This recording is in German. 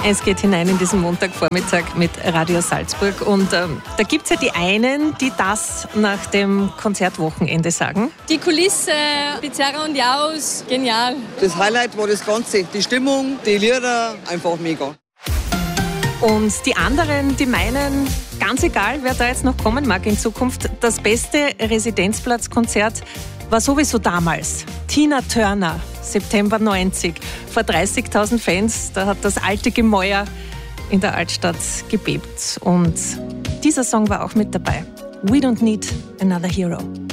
Es geht hinein in diesen Montagvormittag mit Radio Salzburg und da gibt es ja die einen, die das nach dem Konzertwochenende sagen. Die Kulisse, Pizarra und Jaus, genial. Das Highlight war das Ganze, die Stimmung, die Lieder, einfach mega. Und die anderen, die meinen, ganz egal, wer da jetzt noch kommen mag in Zukunft, das beste Residenzplatzkonzert war sowieso damals Tina Turner, September 90. Vor 30.000 Fans, da hat das alte Gemäuer in der Altstadt gebebt. Und dieser Song war auch mit dabei. We don't need another hero.